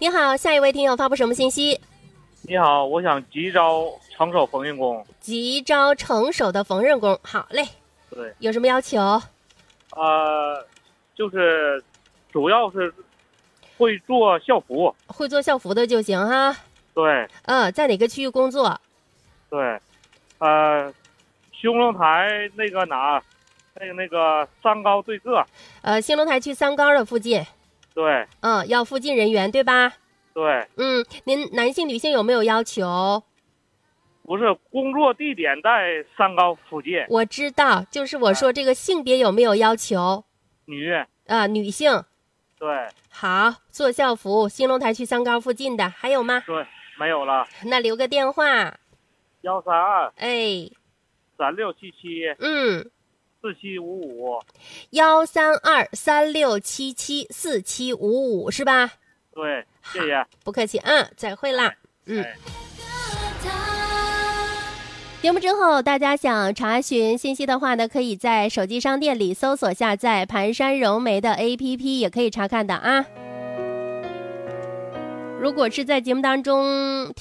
你好，下一位听友发布什么信息？ 你好，我想急招成手缝纫工。 急招成手的缝纫工。好嘞， 对， 有什么要求？ 就是主要是会做校服。 会做校服的就行哈。 对在哪个区域工作？ 对，兴隆台那个哪，那个三高对个。 兴隆台区三高的附近。 对要附近人员对吧？ 对， 您男性女性有没有要求？ 不是工作地点在三高附近。 我知道，就是我说这个性别有没有要求？女性。 对好，做校服，兴隆台区三高附近的还有吗？ 对，没有了。 那留个电话。 132 哎 3677 嗯 4755。 13236774755是吧？ 对，谢谢。 不客气，再会啦。 哎节目之后，大家想查询信息的话呢，可以在手机商店里搜索下载盘山柔梅的 APP， 也可以查看的啊。如果是在节目当中